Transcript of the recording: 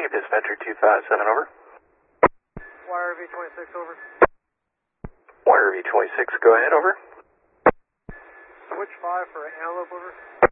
dispatcher 257, over. Wire V26, over. Wire V26, go ahead, over. Switch 5 for Antelope, over.